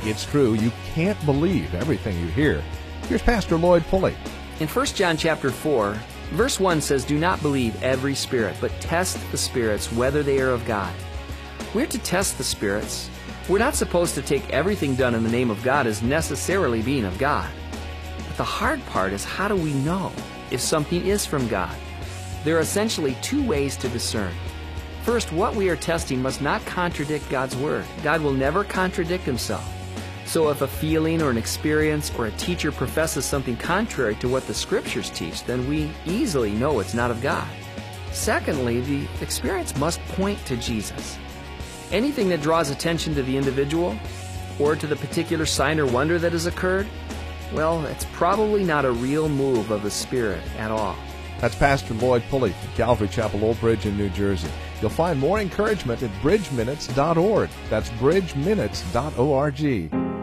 It's true, you can't believe everything you hear. Here's Pastor Lloyd Pulley. In 1 John chapter 4, verse 1 says, "Do not believe every spirit, but test the spirits whether they are of God." We're to test the spirits. We're not supposed to take everything done in the name of God as necessarily being of God. But the hard part is, how do we know if something is from God? There are essentially two ways to discern. First, what we are testing must not contradict God's Word. God will never contradict Himself. So if a feeling or an experience or a teacher professes something contrary to what the Scriptures teach, then we easily know it's not of God. Secondly, the experience must point to Jesus. Anything that draws attention to the individual or to the particular sign or wonder that has occurred, well, it's probably not a real move of the Spirit at all. That's Pastor Lloyd Pulley from Calvary Chapel, Old Bridge in New Jersey. You'll find more encouragement at bridgeminutes.org. That's bridgeminutes.org.